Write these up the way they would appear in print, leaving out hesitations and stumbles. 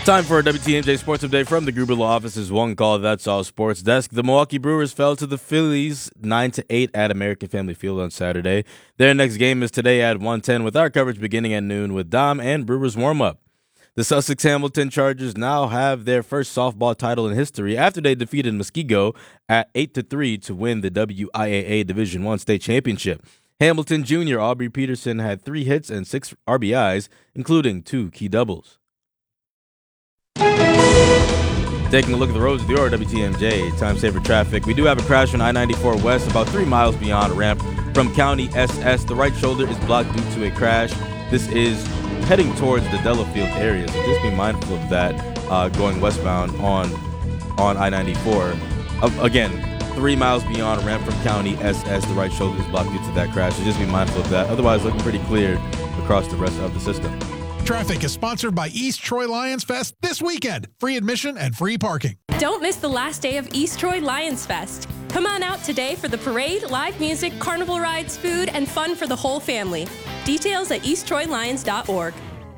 Time for a WTMJ Sports Update from the Gruber Law Office's One Call That's All Sports Desk. The Milwaukee Brewers fell to the Phillies 9-8 at American Family Field on Saturday. Their next game is today at 1:10 with our coverage beginning at noon with Dom and Brewers warm-up. The Sussex-Hamilton Chargers now have their first softball title in history after they defeated Muskego at 8-3 to win the WIAA Division I state championship. Hamilton Jr. Aubrey Peterson had 3 hits and 6 RBIs, including 2 key doubles. Taking a look at the roads of the WTMJ, time saver traffic. We do have a crash on I-94 West about 3 miles beyond a ramp from County SS. The right shoulder is blocked due to a crash. This is heading towards the Delafield area, so just be mindful of that going westbound on I-94. Again, 3 miles beyond a ramp from County SS. The right shoulder is blocked due to that crash, so just be mindful of that. Otherwise, looking pretty clear across the rest of the system. Traffic is sponsored by East Troy Lions Fest this weekend. Free admission and free parking. Don't miss the last day of East Troy Lions Fest. Come on out today for the parade, live music, carnival rides, food, and fun for the whole family. Details at easttroylions.org.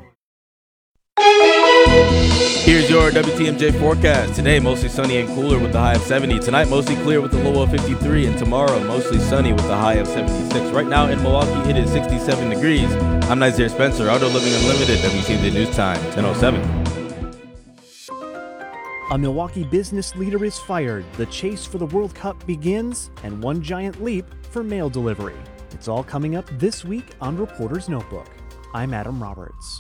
Here's your WTMJ forecast. Today, mostly sunny and cooler with the high of 70. Tonight, mostly clear with the low of 53. And tomorrow, mostly sunny with the high of 76. Right now in Milwaukee, it is 67 degrees. I'm Nazir Spencer, Outdoor Living Unlimited, WTMJ News Time, 10:07. A Milwaukee business leader is fired, the chase for the World Cup begins, and one giant leap for mail delivery. It's all coming up this week on Reporter's Notebook. I'm Adam Roberts.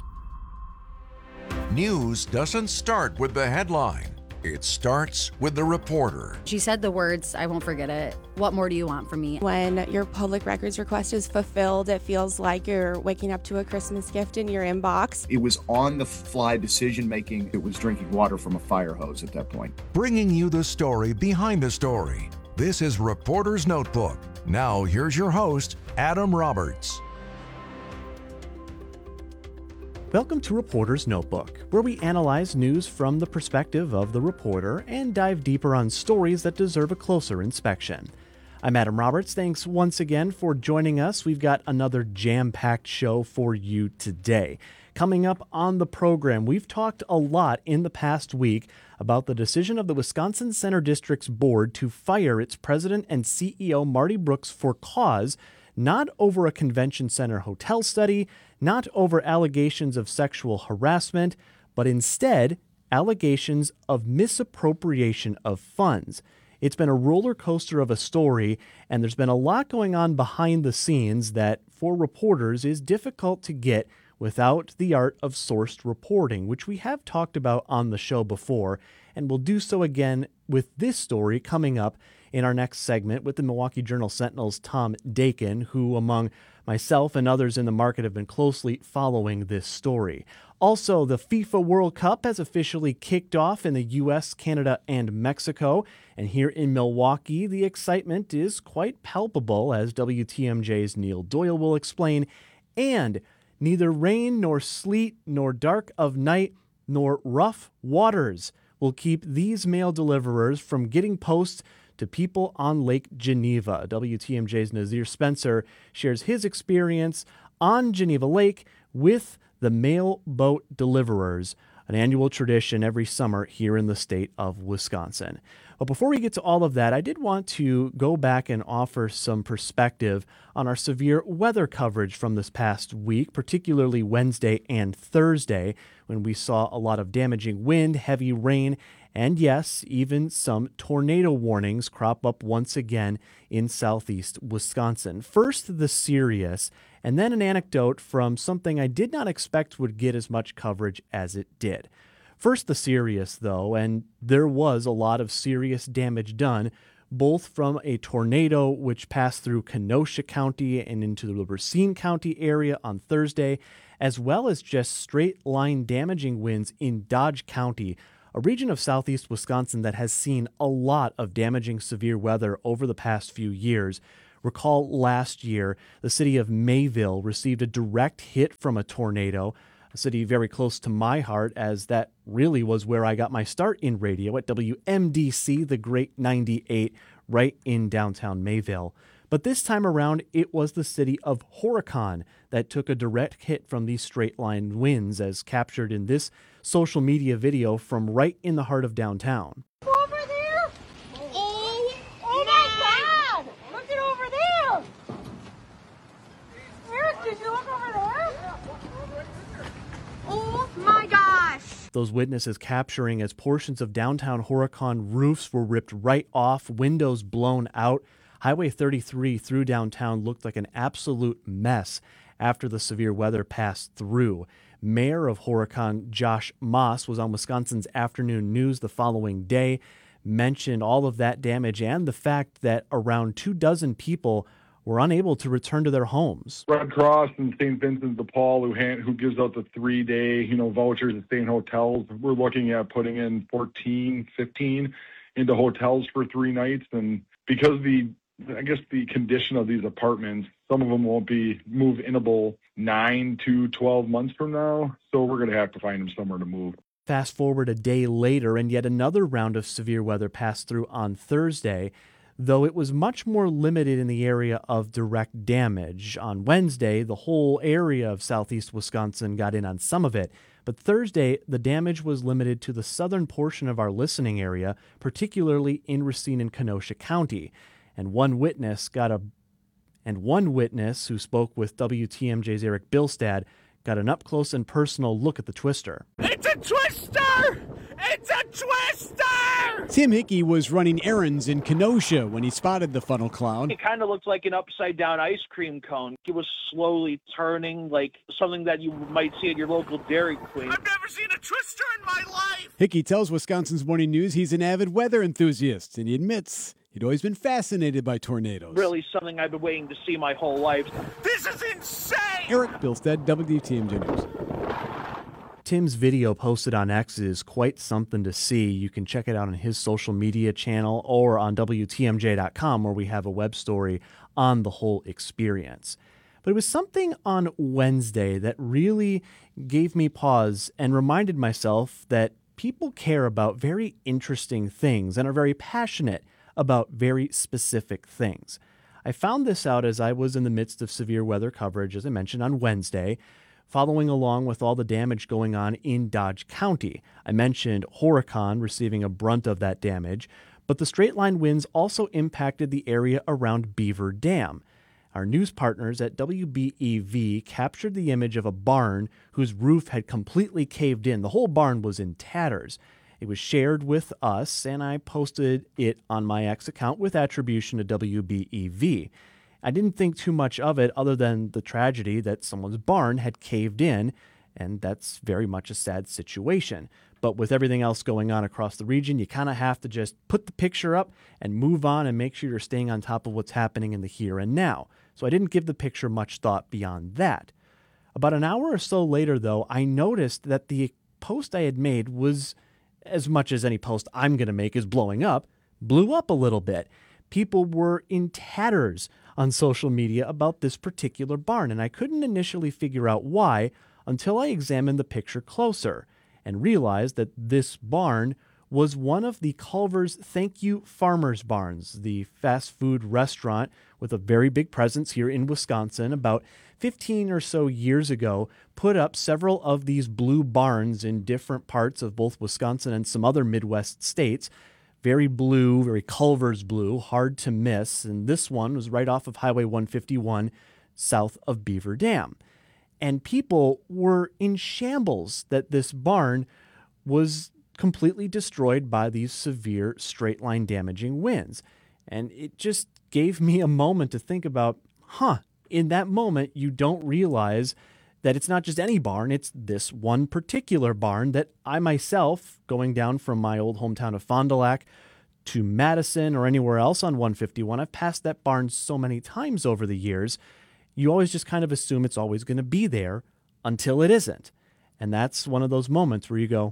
News doesn't start with the headline. It starts with the reporter. She said the words, I won't forget it. What more do you want from me? When your public records request is fulfilled, it feels like you're waking up to a Christmas gift in your inbox. It was on-the-fly decision-making. It was drinking water from a fire hose at that point. Bringing you the story behind the story. This is Reporter's Notebook. Now, here's your host, Adam Roberts. Welcome to Reporter's Notebook, where we analyze news from the perspective of the reporter and dive deeper on stories that deserve a closer inspection. I'm Adam Roberts. Thanks once again for joining us. We've got another jam-packed show for you today. Coming up on the program, we've talked a lot in the past week about the decision of the Wisconsin Center District's board to fire its president and CEO Marty Brooks for cause, not over a convention center hotel study, not over allegations of sexual harassment, but instead allegations of misappropriation of funds. It's been a roller coaster of a story, and there's been a lot going on behind the scenes that, for reporters, is difficult to get without the art of sourced reporting, which we have talked about on the show before, and we'll do so again with this story coming up in our next segment with the Milwaukee Journal-Sentinel's Tom Dakin, who, among myself and others in the market, have been closely following this story. Also, the FIFA World Cup has officially kicked off in the U.S., Canada, and Mexico. And here in Milwaukee, the excitement is quite palpable, as WTMJ's Neil Doyle will explain. And neither rain nor sleet nor dark of night nor rough waters will keep these mail deliverers from getting posts to people on Lake Geneva. WTMJ's Nazir Spencer shares his experience on Geneva Lake with the mail boat deliverers, an annual tradition every summer here in the state of Wisconsin. But before we get to all of that, I did want to go back and offer some perspective on our severe weather coverage from this past week, particularly Wednesday and Thursday, when we saw a lot of damaging wind, heavy rain, and yes, even some tornado warnings crop up once again in southeast Wisconsin. First, the serious, and then an anecdote from something I did not expect would get as much coverage as it did. First, the serious, though, and there was a lot of serious damage done, both from a tornado which passed through Kenosha County and into the Racine County area on Thursday, as well as just straight-line damaging winds in Dodge County, a region of southeast Wisconsin that has seen a lot of damaging severe weather over the past few years. Recall last year, the city of Mayville received a direct hit from a tornado, a city very close to my heart, as that really was where I got my start in radio at WMDC, the Great 98, right in downtown Mayville. But this time around, it was the city of Horicon that took a direct hit from these straight-line winds, as captured in this social media video from right in the heart of downtown. Over there! Oh my God! Look at over there! Eric, did you look over there? Oh my gosh! Those witnesses capturing as portions of downtown Horicon roofs were ripped right off, windows blown out. Highway 33 through downtown looked like an absolute mess after the severe weather passed through. Mayor of Horicon, Josh Moss, was on Wisconsin's Afternoon News the following day, mentioned all of that damage and the fact that around 24 people were unable to return to their homes. Red Cross and St. Vincent de Paul, who gives out the 3-day, vouchers to stay in hotels. We're looking at putting in 14, 15 into hotels for 3 nights. And because the condition of these apartments, some of them won't be move-inable 9 to 12 months from now. So we're going to have to find them somewhere to move. Fast forward a day later, and yet another round of severe weather passed through on Thursday, though it was much more limited in the area of direct damage. On Wednesday, the whole area of southeast Wisconsin got in on some of it, but Thursday, the damage was limited to the southern portion of our listening area, particularly in Racine and Kenosha County. And one witness who spoke with WTMJ's Eric Bilstad got an up-close and personal look at the twister. It's a twister! It's a twister! Tim Hickey was running errands in Kenosha when he spotted the funnel cloud. It kind of looked like an upside-down ice cream cone. It was slowly turning like something that you might see at your local Dairy Queen. I've never seen a twister in my life! Hickey tells Wisconsin's Morning News he's an avid weather enthusiast, and he admits he'd always been fascinated by tornadoes. Really something I've been waiting to see my whole life. This is insane! Eric Bilstead, WTMJ News. Tim's video posted on X is quite something to see. You can check it out on his social media channel or on WTMJ.com, where we have a web story on the whole experience. But it was something on Wednesday that really gave me pause and reminded myself that people care about very interesting things and are very passionate about very specific things. I found this out as I was in the midst of severe weather coverage, as I mentioned, on Wednesday, following along with all the damage going on in Dodge County. I mentioned Horicon receiving a brunt of that damage, but the straight-line winds also impacted the area around Beaver Dam. Our news partners at WBEV captured the image of a barn whose roof had completely caved in. The whole barn was in tatters. It was shared with us, and I posted it on my X account with attribution to WBEV. I didn't think too much of it other than the tragedy that someone's barn had caved in, and that's very much a sad situation. But with everything else going on across the region, you kind of have to just put the picture up and move on and make sure you're staying on top of what's happening in the here and now. So I didn't give the picture much thought beyond that. About an hour or so later, though, I noticed that the post I had made was, as much as any post I'm going to make is blowing up, blew up a little bit. People were in tatters on social media about this particular barn, and I couldn't initially figure out why until I examined the picture closer and realized that this barn was one of the Culver's Thank You Farmers Barns, the fast food restaurant with a very big presence here in Wisconsin. About 15 or so years ago, put up several of these blue barns in different parts of both Wisconsin and some other Midwest states. Very blue, very Culver's blue, hard to miss. And this one was right off of Highway 151 south of Beaver Dam. And people were in shambles that this barn was completely destroyed by these severe straight-line damaging winds. And it just gave me a moment to think about, in that moment, you don't realize that it's not just any barn, it's this one particular barn that I myself, going down from my old hometown of Fond du Lac to Madison or anywhere else on 151, I've passed that barn so many times over the years, you always just kind of assume it's always going to be there until it isn't. And that's one of those moments where you go,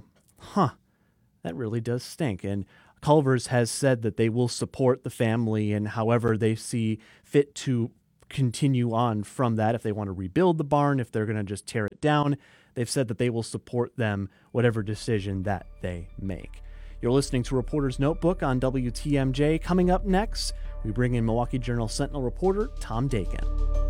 that really does stink. And Culver's has said that they will support the family and however they see fit to continue on from that. If they want to rebuild the barn, if they're going to just tear it down, they've said that they will support them, whatever decision that they make. You're listening to Reporter's Notebook on WTMJ. Coming up next, we bring in Milwaukee Journal Sentinel reporter Tom Dakin.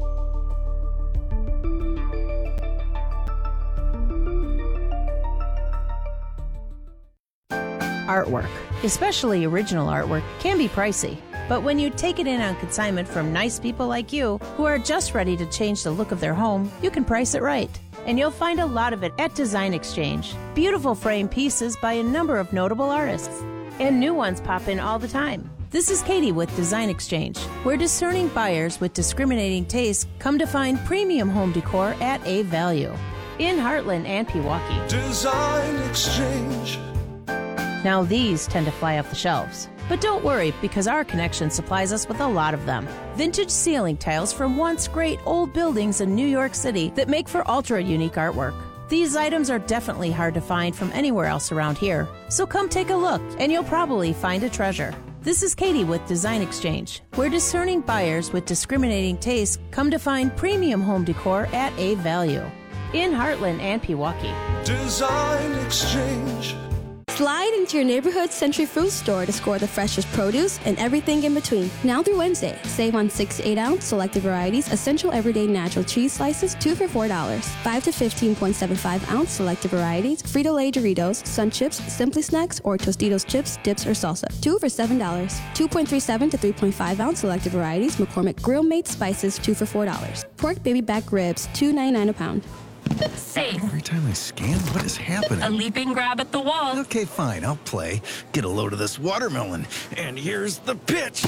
Artwork, especially original artwork, can be pricey. But when you take it in on consignment from nice people like you, who are just ready to change the look of their home, you can price it right. And you'll find a lot of it at Design Exchange. Beautiful frame pieces by a number of notable artists. And new ones pop in all the time. This is Katie with Design Exchange, where discerning buyers with discriminating tastes come to find premium home decor at a value. In Heartland and Pewaukee. Design Exchange. Now these tend to fly off the shelves. But don't worry, because our connection supplies us with a lot of them. Vintage ceiling tiles from once great old buildings in New York City that make for ultra-unique artwork. These items are definitely hard to find from anywhere else around here. So come take a look, and you'll probably find a treasure. This is Katie with Design Exchange, where discerning buyers with discriminating tastes come to find premium home decor at a value. In Heartland and Pewaukee. Design Exchange. Slide into your neighborhood Century Fruit store to score the freshest produce and everything in between. Now through Wednesday, save on 6 to 8 ounce selected varieties, essential everyday natural cheese slices, 2 for $4. 5 to 15.75 ounce selected varieties, Frito-Lay Doritos, Sun Chips, Simply Snacks, or Tostitos chips, dips, or salsa, 2 for $7. 2.37 to 3.5 ounce selected varieties, McCormick Grill Mate spices, 2 for $4. Pork baby back ribs, $2.99 a pound. Safe. Every time I scan, what is happening? A leaping grab at the wall. Okay, fine, I'll play. Get a load of this watermelon. And here's the pitch.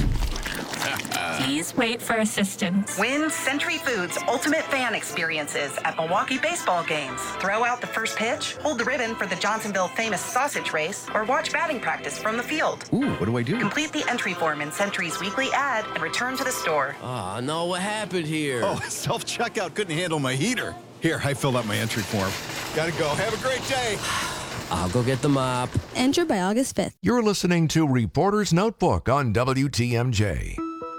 Please wait for assistance. Win Century Foods Ultimate Fan Experiences at Milwaukee baseball games. Throw out the first pitch, hold the ribbon for the Johnsonville Famous Sausage Race, or watch batting practice from the field. Ooh, what do I do? Complete the entry form in Century's weekly ad and return to the store. Ah, no, what happened here? Oh, self-checkout couldn't handle my heater. Here, I filled out my entry form. Gotta go. Have a great day. I'll go get the mop. Enter by August 5th. You're listening to Reporter's Notebook on WTMJ.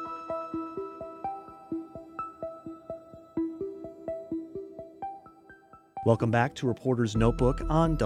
Welcome back to Reporter's Notebook on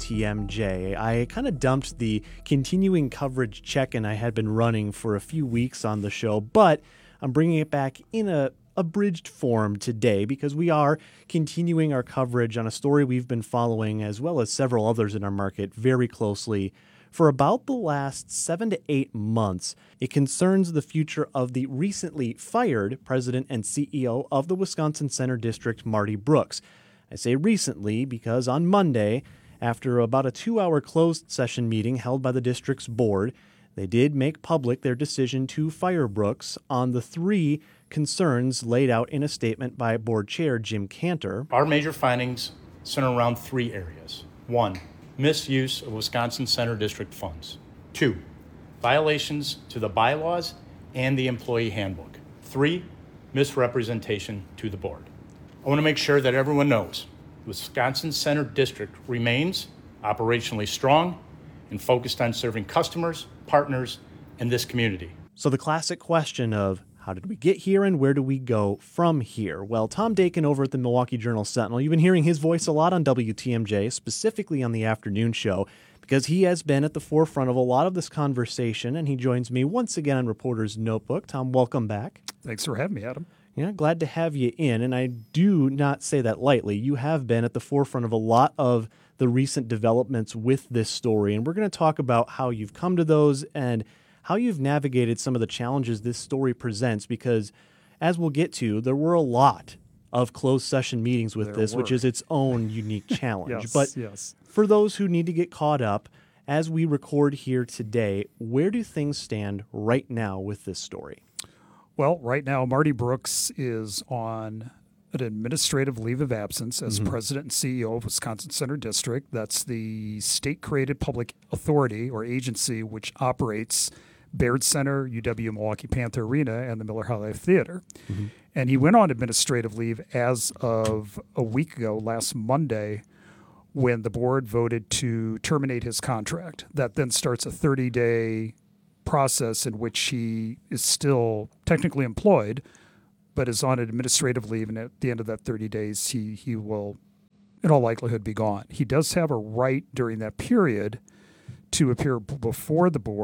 WTMJ. I kind of dumped the continuing coverage check-in I had been running for a few weeks on the show, but I'm bringing it back in a abridged form today because we are continuing our coverage on a story we've been following, as well as several others in our market, very closely for about the last 7 to 8 months. It concerns the future of the recently fired president and CEO of the Wisconsin Center District, Marty Brooks. I say recently because on Monday, after about a 2-hour closed session meeting held by the district's board, they did make public their decision to fire Brooks on the 3 concerns laid out in a statement by Board Chair Jim Cantor. Our major findings center around 3 areas. 1, misuse of Wisconsin Center District funds. 2, violations to the bylaws and the employee handbook. 3, misrepresentation to the board. I want to make sure that everyone knows the Wisconsin Center District remains operationally strong and focused on serving customers, partners, and this community. So the classic question of how did we get here and where do we go from here? Well, Tom Dakin over at the Milwaukee Journal Sentinel, you've been hearing his voice a lot on WTMJ, specifically on the afternoon show, because he has been at the forefront of a lot of this conversation, and he joins me once again on Reporter's Notebook. Tom, welcome back. Thanks for having me, Adam. Yeah, glad to have you in, and I do not say that lightly. You have been at the forefront of a lot of the recent developments with this story, and we're going to talk about how you've come to those and how you've navigated some of the challenges this story presents, because as we'll get to, there were a lot of closed session meetings with this, which is its own unique challenge. But for those who need to get caught up, as we record here today, where do things stand right now with this story? Well, right now, Marty Brooks is on an administrative leave of absence as president and CEO of Wisconsin Center District. That's the state-created public authority or agency which operates Baird Center, UW Milwaukee Panther Arena, and the Miller High Life Theater. And he went on administrative leave as of a week ago, last Monday, when the board voted to terminate his contract. That then starts a 30-day process in which he is still technically employed, but is on administrative leave, and at the end of that 30 days, he will, in all likelihood, be gone. He does have a right during that period to appear before the board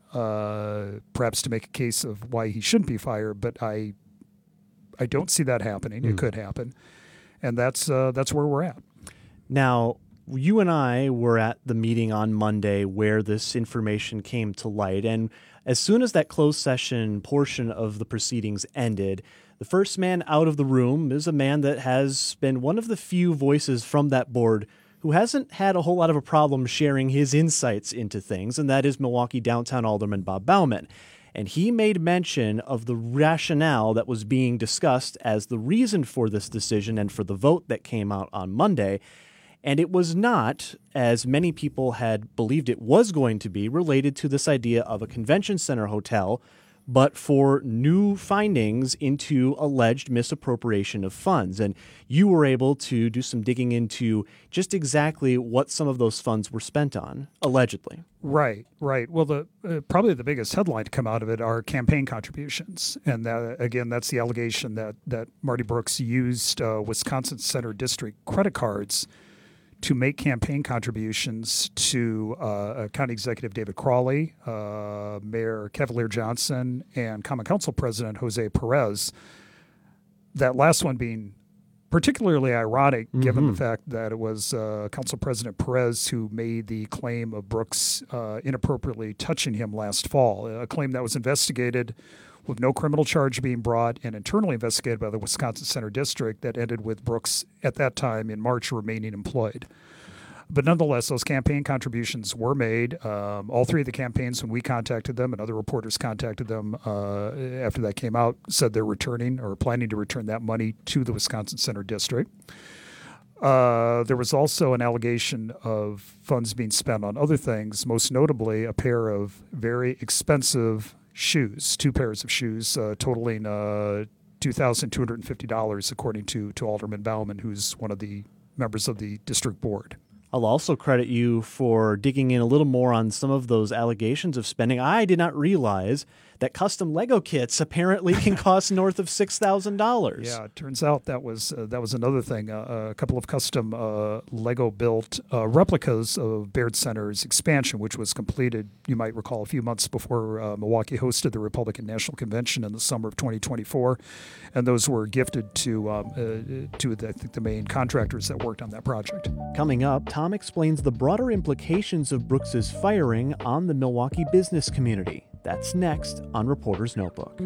perhaps to make a case of why he shouldn't be fired, but I don't see that happening. It could happen, and that's where we're at. Now, you and I were at the meeting on Monday where this information came to light, and as soon as that closed session portion of the proceedings ended, the first man out of the room is a man that has been one of the few voices from that board who hasn't had a whole lot of a problem sharing his insights into things, and that is Milwaukee Downtown Alderman Bob Bauman. And he made mention of the rationale that was being discussed as the reason for this decision and for the vote that came out on Monday. And it was not, as many people had believed it was going to be, related to this idea of a convention center hotel, but for new findings into alleged misappropriation of funds. And you were able to do some digging into just exactly what some of those funds were spent on, allegedly. Right. Well, probably the biggest headline to come out of it are campaign contributions. And again, that's the allegation that Marty Brooks used Wisconsin Center District credit cards to make campaign contributions to County Executive David Crawley, Mayor Cavalier Johnson, and Common Council President Jose Perez. That last one being particularly ironic, given the fact that it was Council President Perez who made the claim of Brooks inappropriately touching him last fall, a claim that was investigated with no criminal charge being brought and internally investigated by the Wisconsin Center District that ended with Brooks at that time in March remaining employed. But nonetheless, those campaign contributions were made. All three of the campaigns, when we contacted them and other reporters contacted them after that came out, said they're returning or planning to return that money to the Wisconsin Center District. There was also an allegation of funds being spent on other things, most notably a pair of very expensive shoes, 2 pairs of shoes, totaling $2,250, according to Alderman Bauman, who's one of the members of the district board. I'll also credit you for digging in a little more on some of those allegations of spending. I did not realize that custom Lego kits apparently can cost north of $6,000. Yeah, it turns out that was another thing. A couple of custom Lego-built replicas of Baird Center's expansion, which was completed, you might recall, a few months before Milwaukee hosted the Republican National Convention in the summer of 2024, and those were gifted to I think the main contractors that worked on that project. Coming up, Tom explains the broader implications of Brooks's firing on the Milwaukee business community. That's next on Reporter's Notebook.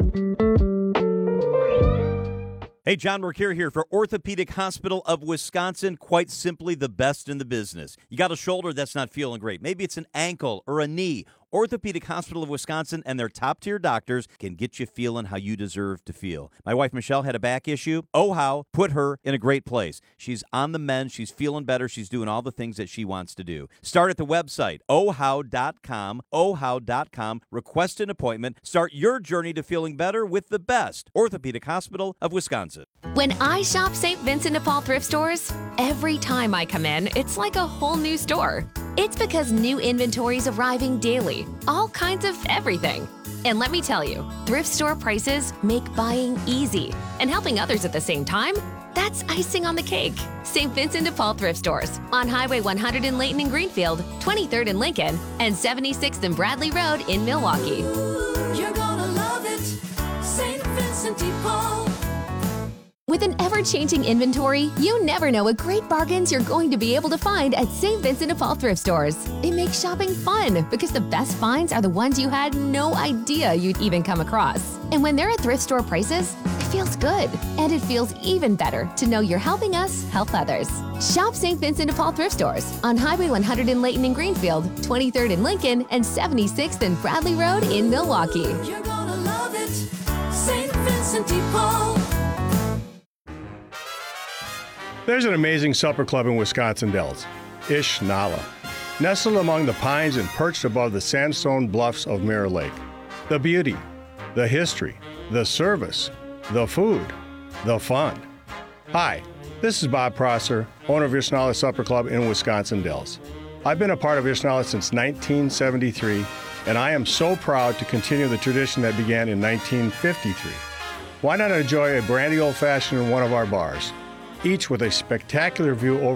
Hey, John Mercure here for Orthopedic Hospital of Wisconsin. Quite simply the best in the business. You got a shoulder that's not feeling great. Maybe it's an ankle or a knee. Orthopedic Hospital of Wisconsin and their top-tier doctors can get you feeling how you deserve to feel. My wife, Michelle, had a back issue. OHOW put her in a great place. She's on the mend. She's feeling better. She's doing all the things that she wants to do. Start at the website, ohow.com, ohow.com. Request an appointment. Start your journey to feeling better with the best. Orthopedic Hospital of Wisconsin. When I shop St. Vincent de Paul thrift stores, every time I come in, it's like a whole new store. It's because new inventory is arriving daily. All kinds of everything. And let me tell you, thrift store prices make buying easy. And helping others at the same time, that's icing on the cake. St. Vincent de Paul thrift stores on Highway 100 in Layton and Greenfield, 23rd in Lincoln, and 76th and Bradley Road in Milwaukee. You're gonna love it, St. Vincent de Paul. With an ever-changing inventory, you never know what great bargains you're going to be able to find at St. Vincent de Paul thrift stores. It makes shopping fun because the best finds are the ones you had no idea you'd even come across. And when they're at thrift store prices, it feels good. And it feels even better to know you're helping us help others. Shop St. Vincent de Paul thrift stores on Highway 100 in Layton and Greenfield, 23rd in Lincoln, and 76th and Bradley Road in Milwaukee. You're gonna love it, St. Vincent de Paul. There's an amazing supper club in Wisconsin Dells, Ish Nala, nestled among the pines and perched above the sandstone bluffs of Mirror Lake. The beauty, the history, the service, the food, the fun. Hi, this is Bob Prosser, owner of Ishnala Supper Club in Wisconsin Dells. I've been a part of Ishnala since 1973, and I am so proud to continue the tradition that began in 1953. Why not enjoy a brandy old-fashioned in one of our bars, each with a spectacular view over